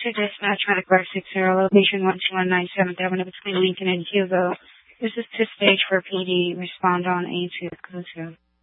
to dispatch medic 560, location 12197 Avenue between Lincoln and Hugo. This is to stage for PD. Respond on 8 to exclusive.